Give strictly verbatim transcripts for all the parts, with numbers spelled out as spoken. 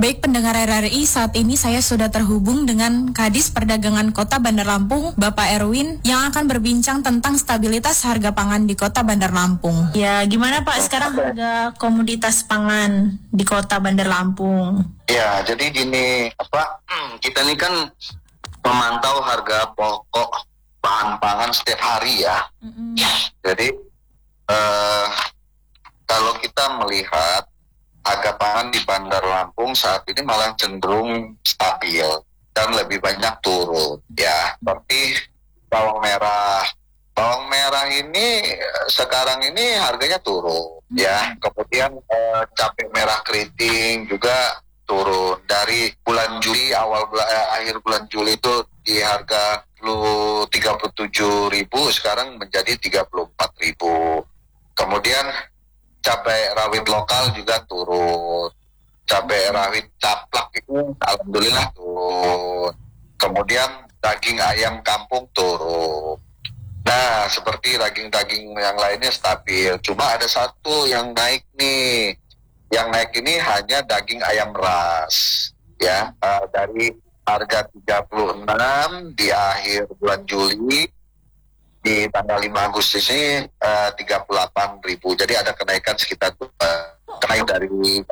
Baik pendengar R R I, saat ini saya sudah terhubung dengan Kadis Perdagangan Kota Bandar Lampung, Bapak Erwin, yang akan berbincang tentang stabilitas harga pangan di Kota Bandar Lampung. Ya, gimana Pak sekarang harga komoditas pangan di Kota Bandar Lampung? Ya, jadi gini, apa kita ini kan memantau harga pokok bahan pangan setiap hari ya. Mm-hmm. Jadi eh, kalau kita melihat harga pangan di Bandar Lampung saat ini malah cenderung stabil dan lebih banyak turun ya. Seperti bawang merah. Bawang merah ini sekarang ini harganya turun ya. Kemudian eh, cabai merah keriting juga turun dari bulan Juli, awal bulan, eh, akhir bulan Juli itu di harga tiga puluh tujuh ribu, sekarang menjadi tiga puluh empat ribu. Kemudian cabai rawit lokal juga turun. Cabai rawit caplak itu alhamdulillah turun. Kemudian daging ayam kampung turun. Nah, seperti daging-daging yang lainnya stabil. Cuma ada satu yang naik nih. Yang naik ini hanya daging ayam ras. Ya, uh, dari harga tiga puluh enam di akhir bulan Juli, di tanggal lima Agustus ini uh, tiga puluh delapan ribu. Jadi ada kenaikan sekitar uh, kenaikan dari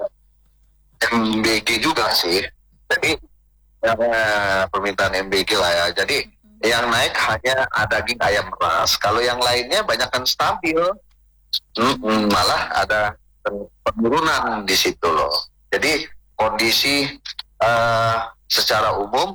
M B G juga sih. Jadi uh, permintaan M B G lah ya. Jadi yang naik hanya daging ayam ras. Kalau yang lainnya banyak kan stabil. Mm-mm, malah ada penurunan di situ loh. Jadi kondisi uh, secara umum,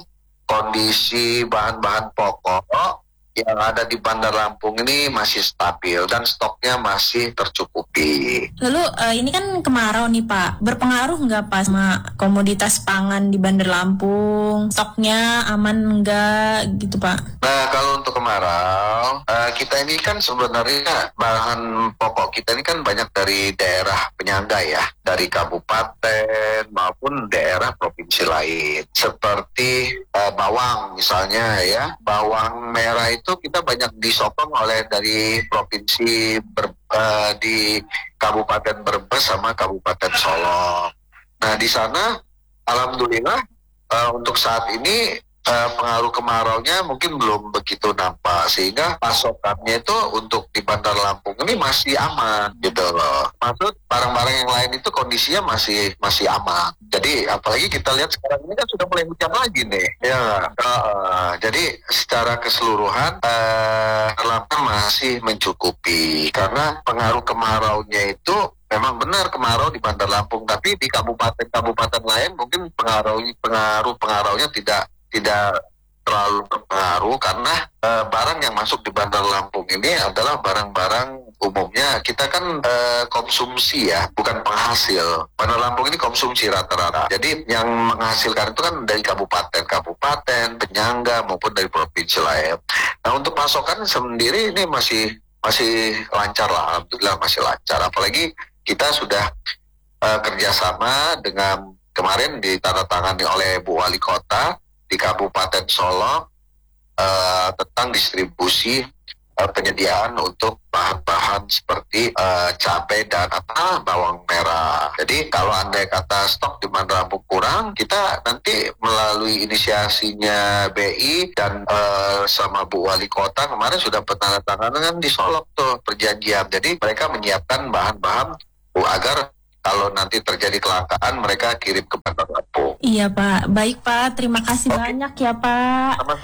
kondisi bahan-bahan pokok yang ada di Bandar Lampung ini masih stabil dan stoknya masih tercukupi. Lalu uh, ini kan kemarau nih Pak, berpengaruh nggak Pak sama komoditas pangan di Bandar Lampung? Stoknya aman nggak gitu Pak? Nah, kalau untuk kemarau, uh, kita ini kan sebenarnya bahan pokok kita ini kan banyak dari daerah penyangga ya, dari kabupaten maupun daerah provinsi lain. Seperti uh, bawang misalnya ya, bawang merah itu itu kita banyak disokong oleh dari provinsi ber, uh, di Kabupaten Brebes sama Kabupaten Solok. Nah di sana, alhamdulillah uh, untuk saat ini uh, pengaruh kemaraunya mungkin belum begitu nampak, sehingga pasokannya itu untuk di Bandar Lampung ini masih aman gitu loh. Maksud barang-barang yang lain itu kondisinya masih masih aman. Jadi apalagi kita lihat sekarang ini kan sudah mulai hujan lagi nih. Ya, uh, jadi secara keseluruhan uh, Lampung masih mencukupi karena pengaruh kemaraunya itu memang benar kemarau di Bandar Lampung, tapi di kabupaten-kabupaten lain mungkin pengaruh pengaruh pengaruhnya tidak tidak terlalu berpengaruh karena e, barang yang masuk di Bandar Lampung ini adalah barang-barang umumnya kita kan e, konsumsi ya, bukan penghasil. Bandar Lampung ini konsumsi rata-rata. Jadi yang menghasilkan itu kan dari kabupaten-kabupaten, penyangga maupun dari provinsi lain. Nah untuk pasokan sendiri ini masih masih lancar lah, alhamdulillah masih lancar. Apalagi kita sudah e, kerjasama dengan kemarin ditandatangani oleh Bu Wali Kota di Kabupaten Solok uh, tentang distribusi uh, penyediaan untuk bahan-bahan seperti uh, cabai dan apa bawang merah. Jadi kalau andai kata stok di Bandar Lampung kurang, kita nanti melalui inisiasinya B I dan uh, sama Bu Wali Kota kemarin sudah penandatanganan di Solok tuh perjanjian. Jadi mereka menyiapkan bahan-bahan agar kalau nanti terjadi kelangkaan mereka kirim ke Bandar Lampung. Iya Pak, baik Pak, terima kasih okay. banyak ya Pak. Sama-sama.